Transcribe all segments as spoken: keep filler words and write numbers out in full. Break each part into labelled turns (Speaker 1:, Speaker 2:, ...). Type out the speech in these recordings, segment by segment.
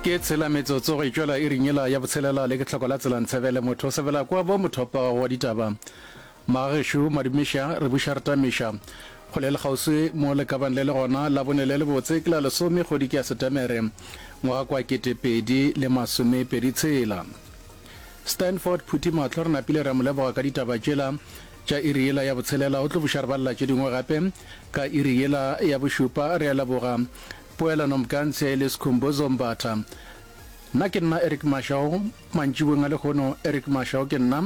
Speaker 1: ke tsela metsotso go itšwela e ringela ya botshelela le ke tlhoko la tselang tshebele motho sebela kwa bo mothopa wa ditaba magesho madimisha re buša retamiša go le le gausi mo le kabang le le gona la bone le le botse ke la lesome kgodi ke ya setemere ngwaga kwa ketepedi le masome pedi tshela Stanford Phuthi Matlho re napile re moleboga ka ditaba tšela tša iriela ya botshelela o tlo buša re balla tše dingwe gape ka iriela ya bošupa re a leboga poelano mkantse le Sikhumbuzo Mbatha nna ke nna Eric Mashao mantšibong a lekgono Eric Mashao ke nna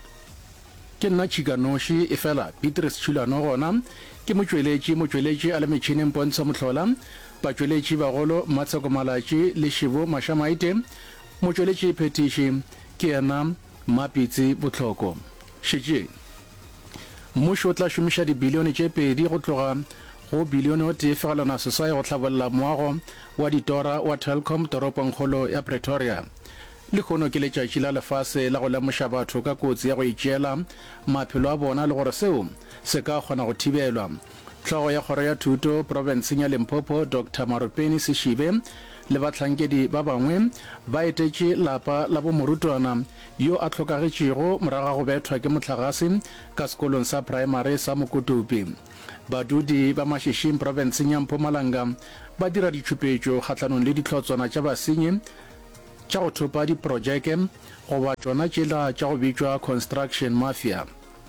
Speaker 1: ke nna Chikanoshi e fela Beatrice Chulano gona ke motsweletši motsweletši a le metšhineng Pontsho Mohlola batsweletši bagolo Matsheko Malatši le Shivo Mashamaite motsweletši phetiši ke yena Mapitsi Botlhoko šetše mmušo o tla šomiša dibilione tše pedi go tloga go bilione o tee fegelwana seswai go hlabolla moago wa ditora wa Telkom toroponkgolo ya Pretoria le kgono ke letšatši la lefase la go lemoša batho ka kotsi ya go itšeela maphelo a bona le gore seo se ka kgona go thibelwa tlhogo ya kgoro ya thuto provinseng ya Limpopo Doctor Maropeni Seshibe le bahlankedi ba bangwe ba etetše lapa la bomorutwana yo a hlokagetšego moraga go bethwa ke motlagase ka sekolong sa primary sa Mokotopi badudi ba mašešing provinseng ya Mpumalanga ba dira ditšhupetšo kgatlhanong le ditlhotswana tša basenyi tša go thopa diprojeke goba tšona tšela tša go bitšwa construction mafia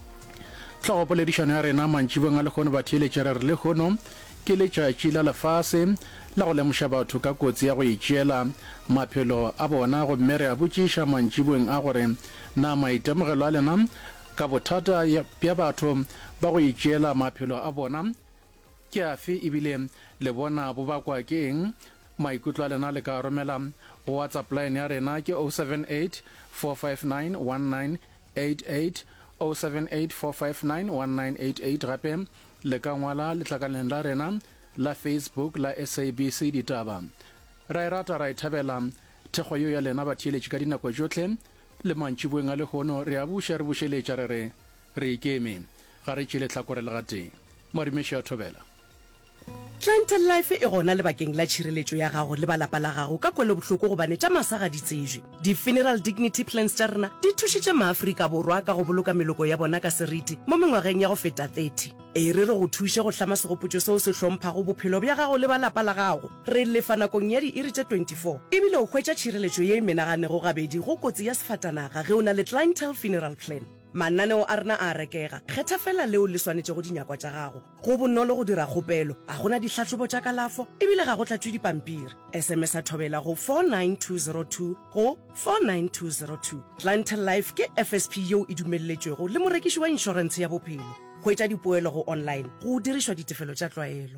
Speaker 1: tlhogo poledišano ya rena mantšibong a lekgono ba theeletša re re le kgono ke letšatši la lefase la go lemoša batho ka kotsi ya go itšeela maphelo a bona gomme re a botšiša mantšibong a gore na maitemogelo a lena ka bothata bja batho ba go itšeela maphelo a bona ke afe ebile le bona bo bakwa ke eng maikutlo a lena le ka romela go WhatsApp line ya rena ke oh seven eight four five nine one nine eight eight oh seven eight four five nine one nine eight eight gape le ka ngwala letlakaleng la rena la Facebook la S A B C ditaba ra e rata ra e thabela thekgo yo ya lena ba theeletše ka dinako tšotlhe le mantšiboeng a lekgono re a buša re bušeletša re re re ikeme ga re tšele tlhakore le gateng madimeša thobela
Speaker 2: Clientele Life e gona lebakeng la tšhireletšo ya gago le balapa la gago ka kwele bohloko gobane tša masaga di tsejwe di-funeral dignity plans tša rena di thušitše maafrika borwa ka go boloka meloko ya bona ka seriti mo mengwageng ya go feta thirty e re re go thuše go hlama segopotšo seo se hlomphago bophelo bja gago le balapa la gago re lefa nakong ya di-iri tše twenty-four ebile o hwetša tšhireletšo ye e menaganego gabedi go kotsi ya sefatanaga ge o na le clientele funeral plan mananeo a rena a rekega kgetha fela leo le swanetše go dinyakwa tša gago go bonolo go dira kgopelo a gona ditlhatlhobo tša kalafo ebile ga go tlatšwe dipampiri sms a thobela go four nine two zero two go four nine two zero two Clientele Life ke F S P yeo e dumelletšwego le morekiši wa inšorense ya bophelo go etša dipoelo go online go dirišwa ditefelo tša tlwaelo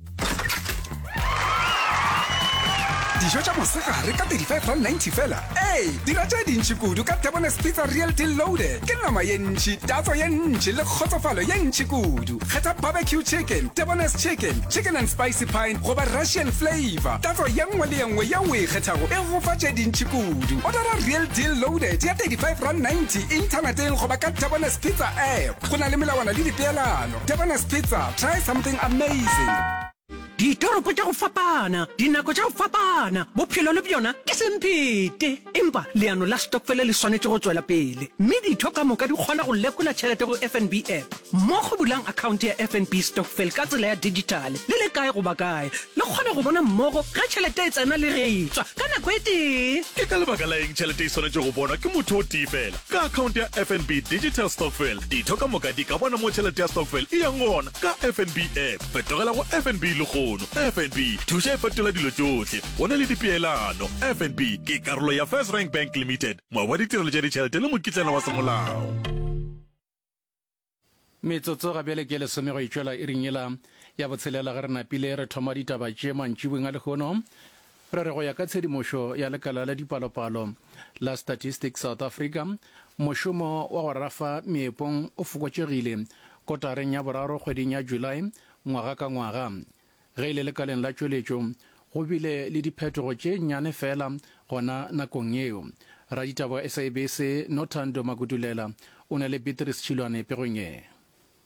Speaker 3: dijo tša mosegare ka thirty-five rand ninety fela ei dira tše dintši kudu ka Debona's Pizza Real Deal Loaded ke nama ye ntši tatso ye ntši le kgotsofalo ye ntši kudu kgetha barbecue chicken Debona's chicken chicken and spicy pine goba Russian flavor tatso ye nngwe le ye nngwe ya o e kgethago e go fa tše dintši kudu ordera Real Deal Loaded ya thirty-five rand ninety inthaneteng goba ka Debona's Pizza app go na le melawana le dipeelano Debona's Pizza try something amazing
Speaker 4: ditoropo tša go fapana dinako tša go fapana bophelo le bjona ke semphete empa leano la stokfele le swanetše go tswela pele mme ditho ka moka di kgona go lekola tšhelete go F N B app mo go bulang account ya F N B stokvel ka tsela ya digitale le le kae goba kae le kgona go bona mmogo ga tšhelete e tsena le ge e tswa ka nako e tee
Speaker 5: ke ka lebaka la eng tšhelete e swanetše go bona ke motho o tee fela ka account ya F N B digital stokvel ditho ka moka di ka bona mo tšhelete ya stokvel e yang gona ka F N B app fetogela go F N B le kgono F N B thuša e fetola dilo tšohle go na le dipeelano F N B ke karolo ya First Rank Bank Limited moa wa ditirelo tša ditšhelete le mokitlana wa semolao
Speaker 1: metsotso ga bjale ke lesome go itšwela e ringela ya botshelela ge re napile re thoma ditaba tše mantšibong a lekgono re re go ya ka tshedimošo ya lekala la dipalopalo la Statistics South Africa mošomo wa go rafa meepong o fokotšegile kotareng ya boraro kgweding ya Julae ngwaga ka ngwaga ge ile lekaleng la tšweletšo go bile le diphetogo tše nnyane fela gona nakong yeo raditaba S A B C Nothando Makudulela o na le Beatrice Chilwane pegong ye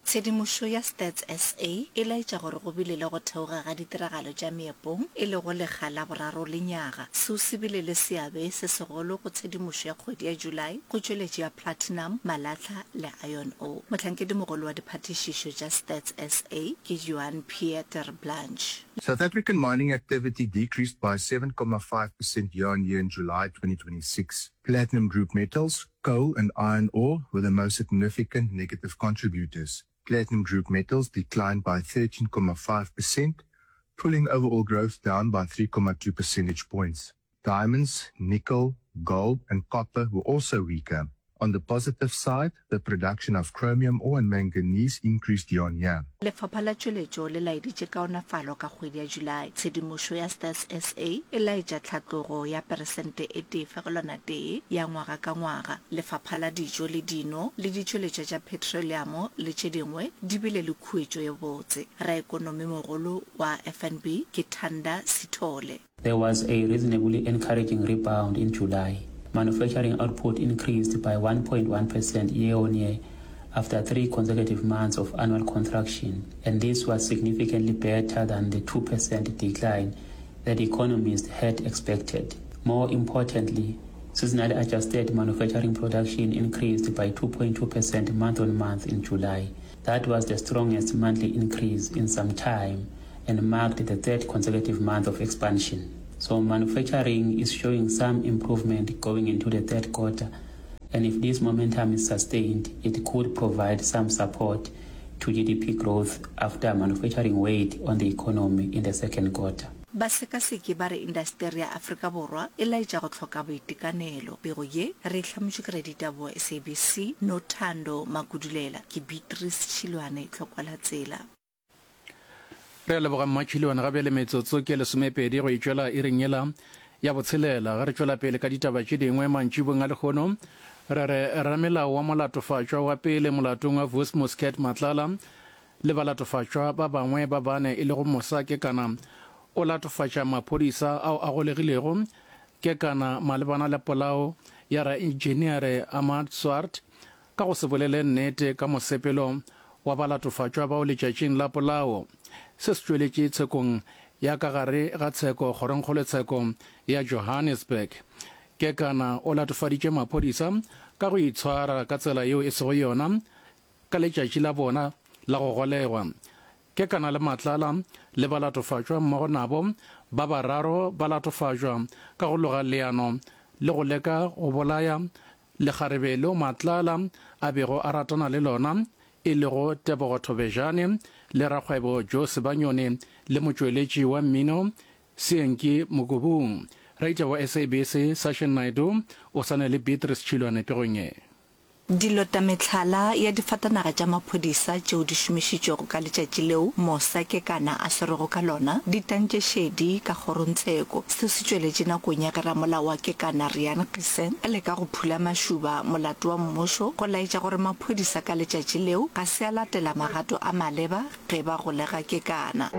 Speaker 6: tshedimošo ya Stats S A e laetša gore go bile le go theoga ga ditiragalo tša meepong e le go lekga la boraro lenyaga seo se bile le seabe se segolo go tshedimošo ya kgwedi ya July go tšweletši ya platinum, malatlha le iron ore. Mohlankedi-mogolo wa diphatišišo tša Stats S A ke Johan Pieter Blanche.
Speaker 7: South African mining activity decreased by seven point five percent year-on-year in July twenty twenty-six. Platinum group metals, coal and iron ore were the most significant negative contributors. Platinum group metals declined by thirteen point five percent, pulling overall growth down by three point two percentage points. Diamonds, nickel, gold and copper were also weaker. On the positive side, the production of chromium ore and manganese increased year-on-year.
Speaker 6: Lefapha la tšweletšo le laeditše kaonafalo ka kgwedi ya July. Tshedimošo ya Stats S A e laetša tlhatlogo ya peresente e tee fegelwana tee ya ngwaga ka ngwaga. Lefapha la dijo le dino le ditšweletšo tša petroleamo le tše dingwe di bile le khuetšo ye botse. Raekonomi mogolo wa F N B ke Thanda Sithole.
Speaker 8: There was a reasonably encouraging rebound in July. Manufacturing output increased by one point one percent year-on-year after three consecutive months of annual contraction, and this was significantly better than the two percent decline that economists had expected. More importantly, seasonally adjusted manufacturing production increased by two point two percent month-on-month in July. That was the strongest monthly increase in some time and marked the third consecutive month of expansion. So manufacturing is showing some improvement going into the third quarter, and if this momentum is sustained, it could provide some support to G D P growth after manufacturing weighed on the economy in the second quarter.
Speaker 6: Basekaseki ba re industry ya Afrika Borwa e laetša go tlhoka boitekanelo. Pego ye re tlhamotše ke reditabo S A B C Nothando Makudulela ke Beatrice Chilwane tlhokwala tsela.
Speaker 1: re leboga mmatšhilwane gabe le metsotso ke lesomepedi go itšwela e rengela ya botshelela ga re tšwela pele ka ditaba tše dingwe mantšhibong a lekgono re re ramelao wa molatofatšwa wa pele molatong wa Vos Muscat Matlala le balatofatšwa ba bangwe ba bane e le go mosa ke kana o latofatša maphodisa ao a golegilego ke kana malebana le polao ya ra engineere Ahmad Swart ka go se bolele nnete ka mosepelo wa balatofatšwa bao letšatšing la polao se se tšweletše tshekong ya ka gare ga tsheko kgoronkgolotsheko ya Johannesburg ke kana o latofaditše maphodisa ka go itshwara ka tsela yeo e sego yona ka letšatši la bona la go golegwa ke kana le Matlala le balatofatšwa mmogo nabo ba bararo ba latofatšwa ka go loga leano le go leka go bolaya lekgarebe leo Matlala a bego a ratana le lona e le go Tebogo Thobejane le rakgwebo Jose Banyone le motšweletši wa mmino Senki Mokobung. Raita wa S A B C Sasha Naidu o sane le Beatrice Chilwane pegonye.
Speaker 6: Dilota metlhala ya difatanaga tša maphodisa tšeo di šomišitšego ka letšatši leo mosa ke kana a serego ka lona di tantše šedi ka kgorontsheko seo se tšweletše nakong ya keramolao wa ke kana Rian Kisen a leka go phula mašuba molato wa mmušo go laetša gore maphodisa ka letšatši leo ga se a latela magato a maleba ge ba golega ke kana.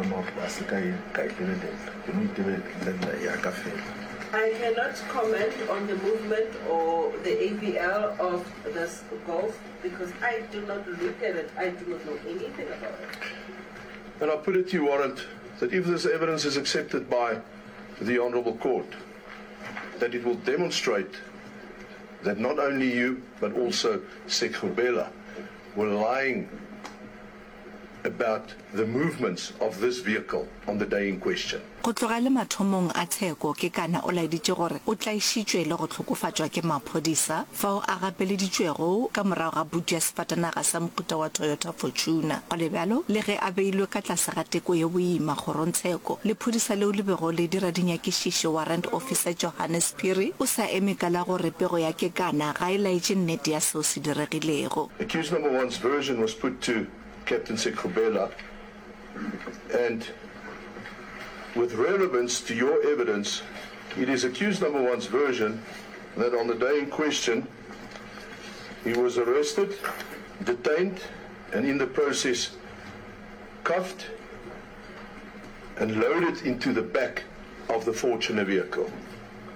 Speaker 9: I cannot comment on the movement or the A V L of this golf because I do not look at it. I do not know anything about it.
Speaker 10: And I put it to you, Warrant, that if this evidence is accepted by the Honourable Court, that it will demonstrate that not only you, but also Sekhobela were lying about the movements of this vehicle on the day in question.
Speaker 6: Go tloga le mathomong a tsheko ke kana o laeditše gore o tlaišitšwe le go tlhokofatšwa ke maphodisa fao a gapeleditšwego ka morago ga butu ya sefatanaga sa mohuta wa Toyota Fortuner. Go le bjalo le ge a beilwe ka tlase ga teko ye boima kgorontsheko lephodisa leo le bego le dira dinyakišišo warrant officer Johannes Phiri o sa eme ka la gore pego ya ke kana ga e laetše nnete ya seo se diregilego.
Speaker 10: Accused number one's version was put to Captain Sekhobela, and with relevance to your evidence, it is accused number one's version that on the day in question, he was arrested, detained, and in the process cuffed and loaded into the back of the Fortuner vehicle,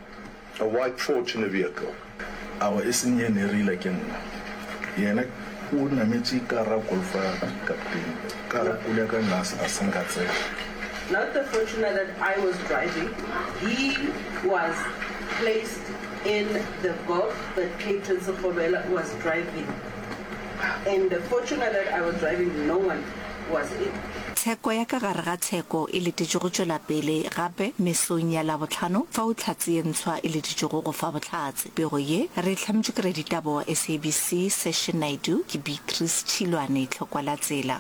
Speaker 10: a white Fortuner vehicle.
Speaker 11: Our isn't like in
Speaker 10: o nametse ka ra golfa captain ka ra pula ka nasa a sangatse.
Speaker 9: Not the Fortuner that I was driving. He was placed in the Golf that Captain Sekgobela was driving. And the Fortuner that I was driving, no one was in.
Speaker 6: Tsheko ya ka gare ga tsheko e letetse go tswela pele gape mesong ya la botlhano fa o tlhatse e ntshwa e letetse go go fa botlhatse pego ye re tlhamtse kre ditabo wa S A B C session naidu ke Beatrice Chilwane tlhokwala tsela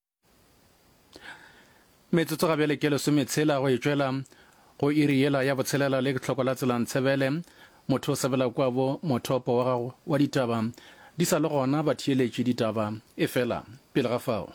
Speaker 1: metsotso ga bjale ke le sometshela go etswela go iriela ya botshelela le tlhokwala tsela ntshebele motho o sebela kwa bo mothopo wa gago wa ditaba di sa le gona ba thieletše ditaba e fela pele ga fao.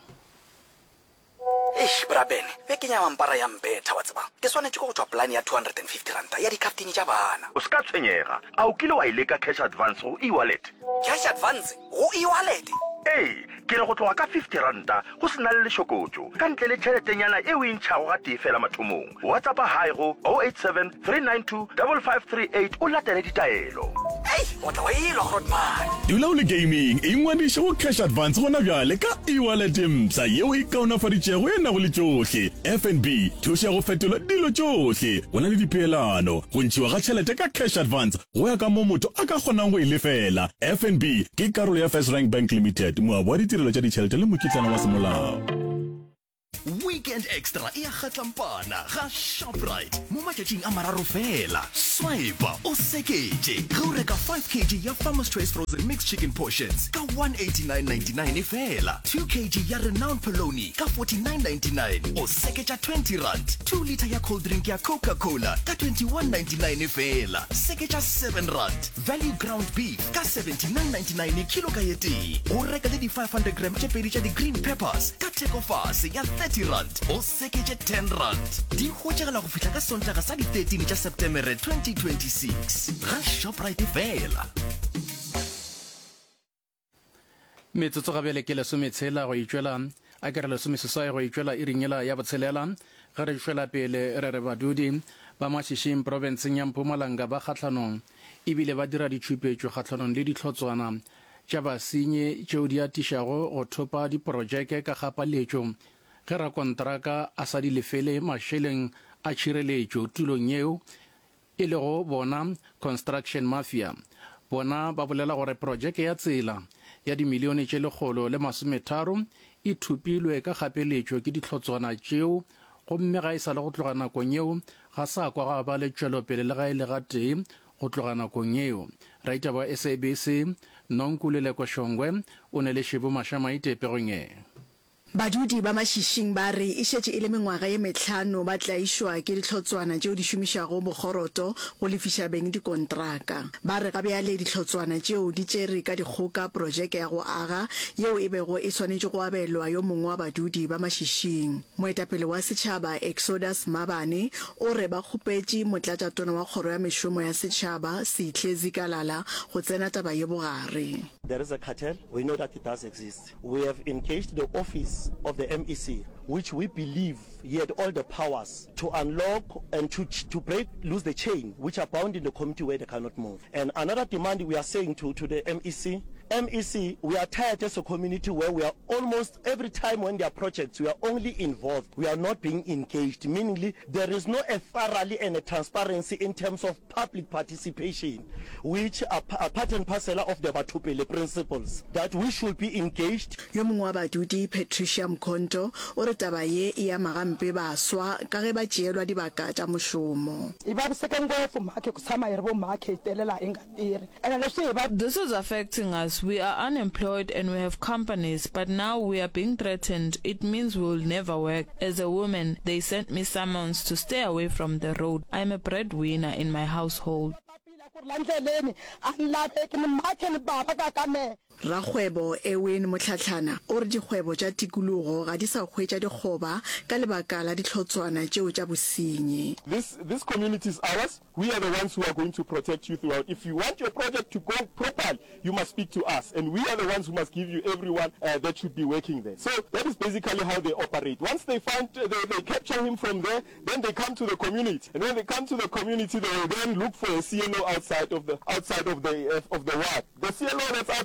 Speaker 11: Eish brabene be ke nya mampara ya mbetha wa tseba ke swanetse go tswa plan ya two hundred fifty rand ya di captain tša bana
Speaker 12: o ska tshwenyega a o kile wa ile ka cash advance go e-wallet
Speaker 11: cash advance go e-wallet
Speaker 12: Hey, ke re go tloga ka fifty ranta go sena le lešokotšo ka ntle le tšheletenyana e o e ntšhago ga tee fela mathomong whatsapp hi go zero eight seven three nine two five five three eight o latele ditaelo.
Speaker 11: Hey, o tla wa ilwa Grootman.
Speaker 5: Dula o le gaming e ngwadiše go cash advance gona bjale ka e-wallet msa yeo e kaonafaditšego e nago le tšohle. F N B thuša go fetola dilo tšohle go na le dipeelano go ntšhiwa ga tšhelete ka cash advance go ya ka mo motho a ka kgonang go e lefela. F N B ke karolo ya First Rank Bank Limited moabo wa ditirelo tša ditšhelete le mokitlana wa semolao.
Speaker 13: Weekend Extra e a kgatlampana ga Shoprite mo matšatšing a mararo fela. Swipe o seketše ge o reka five kilograms ya Farmer's Choice frozen mixed chicken portions ka one eighty-nine ninety-nine fela. two kilograms ya Renowned Polony ka forty-nine ninety-nine o seketša twenty rand. two liter ya cold drink ya Coca-Cola ka twenty-one ninety-nine fela. Seketša seven rand. Value ground beef ka seventy-nine ninety-nine kilo ka ye tee. O reka le di five hundred grams tše pedi tša di green peppers ka theko fase ya thirty rand o seketše ten rand. Di hwetšagela go fihla ka sontaga sa di thirteen tša September twenty twenty-six ga Shoprite fela.
Speaker 1: metsotso ga bjale ke lesometshela go itšwela a kere lesomeseswai go itšwela e ringela ya botshelela ge re tšwela pele re re badudi ba mašišing profenseng ya Mpumalanga ba kgatlhanong ebile ba dira ditšhupetšo kgatlhanong le ditlhotswana tša basenyi tšeo di atišago go thopa diprojeke ka kgapaletšo ge rakontraka a sa di lefele mašeleng a tšhireletšo tulong yeo e le go bona construction mafia. Bona ba bolela gore projeke ya tsela ya dimilione tše lekgolo le masometharo e thupilwe ka kgapeletšo ke ditlhotswana tšeo gomme ga e sa le go tloga nakong yeo ga sa kwa ga ba le tšwelopele le ga e le ga tee go tloga nakong yeo. Raita ba S A B C Nonkululeko Shongwe o ne le Shebo Mashamaite Perongeng.
Speaker 14: Badudi ba mašišing ba re e šetše e le mengwaga ye metlhano ba tlaišwa ke ditlhotswana tšeo di šomišago bogoroto go lefiša beng dikontraka. Ba re gabeale ditlhotswana tšeo di tšere ka dikgoka projeke ya go aga yeo e bego e swanetše go abelwa yo mongwe wa badudi ba mašišing. Moetapele wa setšhaba Exodus Mabane o re ba kgopetše motlatšatona wa kgoro ya mešomo ya setšhaba Sihle Zikalala go tsena taba ye bogare.
Speaker 15: There is a cartel. We know that it does exist. We have engaged the office of the M E C, which we believe he had all the powers to unlock and to to break loose the chain which are bound in the community where they cannot move. And another demand we are saying to, to the M E C, M E C, we are tired as a community where we are almost every time when there are projects, we are only involved. We are not being engaged, meaning there is no a thoroughly and a transparency in terms of public participation, which are a part and parcel of the Batupele principles, that we should be engaged.
Speaker 14: Yo mongwe wa badudi Patricia Mkhonto o re taba ye e ya magampe ba swa ka ge ba tšeelwa dibaka tša mošomo.
Speaker 16: This is affecting us. We are unemployed and we have companies, but now we are being threatened. It means we will never work. As a woman, they sent me summons to stay away from the road. I am a breadwinner in my household.
Speaker 14: Rakgwebo Ewen Motlhatlhana o re dikgwebo tša tikologo ga di sa hwetša dikgoba ka lebaka la ditlhotswana tšeo tša bosenyi.
Speaker 17: This this community is ours. We are the ones who are going to protect you throughout. If you want your project to go properly, you must speak to us, and we are the ones who must give you everyone uh, that should be working there. So that is basically how they operate. Once they find uh, they, they capture him from there, then they come to the community, and when they come to the community, they will then look for a C L O outside of the outside of the uh, of the ward. The C L O that's outside of the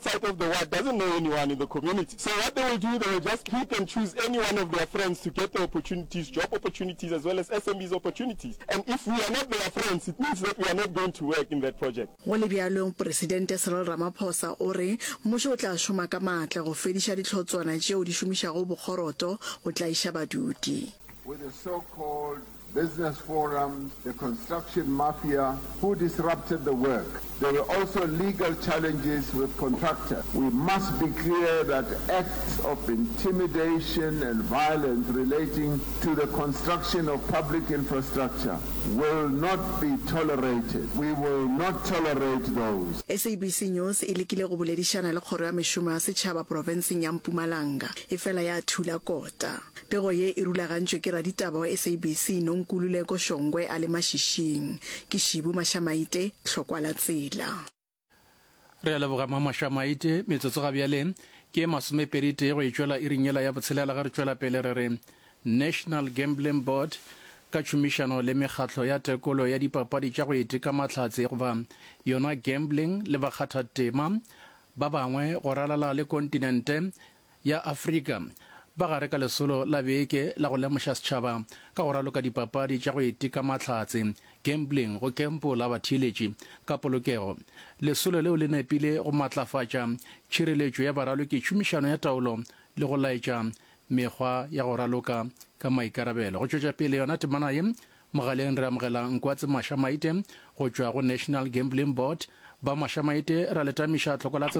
Speaker 17: ward doesn't know anyone in the community. So what they will do, they will just pick and choose any one of their friends to get the opportunities, job opportunities, as well as S M Es opportunities. And if we are not their friends, it means that we are not going to work in that project.
Speaker 14: Go le bjalo Presidente Cyril Ramaphosa o re mmušo o tla šoma ka maatla go fediša ditlhotswana tšeo di šomišago bokgoroto go tla iša badudi.
Speaker 18: With the so-called business forums, the construction mafia who disrupted the work. There were also legal challenges with contractors. We must be clear that acts of intimidation and violence relating to the construction of public infrastructure will not be tolerated. We will not tolerate those.
Speaker 14: S A B C News e lekile go boledišana le kgoro ya mešomo ya setšhaba profenseng ya Mpumalanga e fela ya thula kota. Pego ye e rulagantšwe ke raditaba wa S A B C Nonkululeko Shongwe a le mašišing ke Shibu Mashamaite hlokwa la tsela.
Speaker 1: Re a leboga Mashamaite metsotso ga bjale ke masomepedite go e tšwela e ringela ya botshelela ga re tšwela pele re re National Gambling Board ka tšhomišano le mekgatlo ya tekolo ya dipapadi tša go iteka mahlatse goba yona gambling le bakgathatema ba bangwe go ralala le kontinente ya Afrika ba gare ka lesolo la beke la go lemoša setšhaba ka go raloka dipapadi tša go iteka mahlatse gambling go kempo la bathiletši ka polokego. Lesolo leo le nepile go matlafatša tšhireletšo ya baraloki tšhomišano ya taolo le go laetša mekgwa ya go raloka ka maikarabelo. Go tšwetša pele yona temana ye mogaleng re amogela Nkwatse Mashamaite go tšwa go National Gambling Board. Ba Mashamaite ra letamiša tlhokolatse